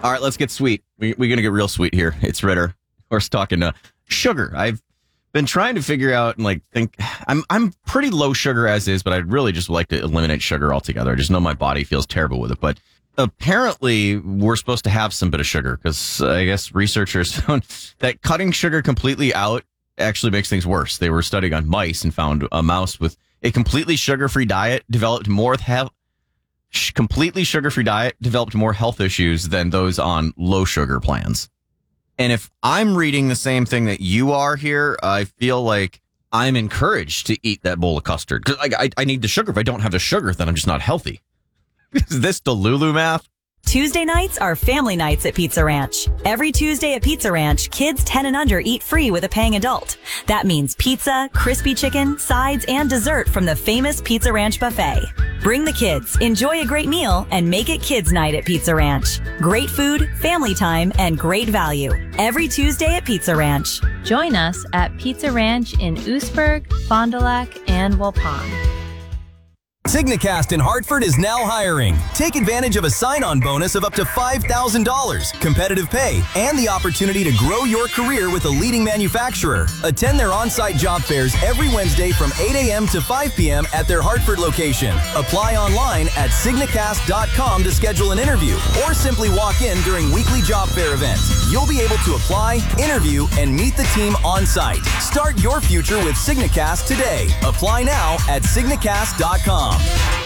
All right, let's get sweet. We're going to get real sweet here. It's Ritter. We're talking sugar. I've been trying to figure out and think I'm pretty low sugar as is, but I'd really just like to eliminate sugar altogether. I just know my body feels terrible with it. But apparently we're supposed to have some bit of sugar because I guess researchers found that cutting sugar completely out actually makes things worse. They were studying on mice and found a mouse with a completely sugar-free diet developed more health issues than those on low sugar plans. And if I'm reading the same thing that you are here, I feel like I'm encouraged to eat that bowl of custard. Because I need the sugar. If I don't have the sugar, then I'm just not healthy. Is this Delulu math? Tuesday nights are family nights at Pizza Ranch. Every Tuesday at Pizza Ranch, kids 10 and under eat free with a paying adult. That means pizza, crispy chicken, sides, and dessert from the famous Pizza Ranch buffet. Bring the kids, enjoy a great meal, and make it kids' night at Pizza Ranch. Great food, family time, and great value. Every Tuesday at Pizza Ranch. Join us at Pizza Ranch in Oostburg, Fond du Lac, and Waupun. Signacast in Hartford is now hiring. Take advantage of a sign-on bonus of up to $5,000, competitive pay, and the opportunity to grow your career with a leading manufacturer. Attend their on-site job fairs every Wednesday from 8 a.m. to 5 p.m. at their Hartford location. Apply online at signacast.com to schedule an interview, or simply walk in during weekly job fair events. You'll be able to apply, interview, and meet the team on-site. Start your future with Signacast today. Apply now at signacast.com.